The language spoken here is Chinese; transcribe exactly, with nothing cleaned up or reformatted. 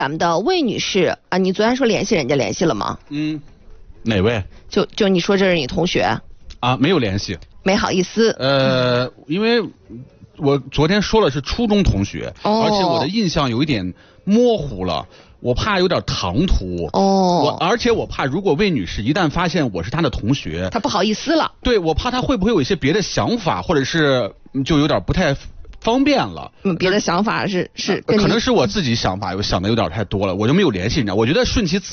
咱们的魏女士啊，你昨天说联系人家联系了吗？ 嗯，哪位？ 就就你说这是你同学啊，没有联系， 没好意思。 呃，因为我昨天说了是初中同学， 哦、 而且我的印象有一点模糊了，我怕有点唐突。 哦， 我而且我怕如果魏女士一旦发现我是她的同学， 她不好意思了。 对，我怕她会不会有一些别的想法，或者是就有点不太方便了。 嗯，别的想法是是、 呃，可能是我自己想法，我想的有点太多了，我就没有联系人家。我觉得顺其自